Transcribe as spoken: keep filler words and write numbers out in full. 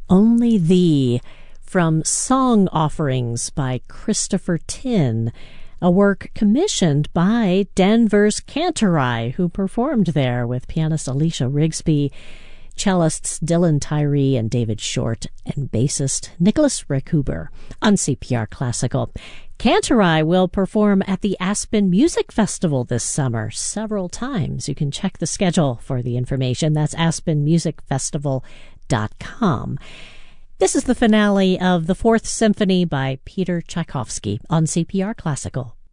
Only Thee, from Song Offerings by Christopher Tin, a work commissioned by Danvers Cantorai, who performed there with pianist Alicia Rigsby, cellists Dylan Tyree and David Short, and bassist Nicholas Recuber on C P R Classical. Cantorai will perform at the Aspen Music Festival this summer several times. You can check the schedule for the information. That's aspen music festival dot com. This is the finale of the Fourth Symphony by Peter Tchaikovsky on C P R Classical.